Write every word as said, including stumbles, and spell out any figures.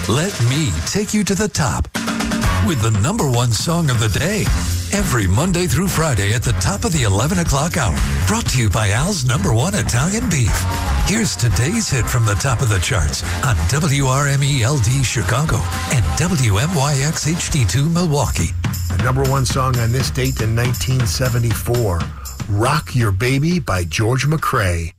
Let me take you to the top with the number one song of the day. Every Monday through Friday at the top of the eleven o'clock hour. Brought to you by Al's number one Italian beef. Here's today's hit from the top of the charts on W R M E L D Chicago and W M Y X H D two Milwaukee. The number one song on this date in nineteen seventy-four, Rock Your Baby by George McCrae.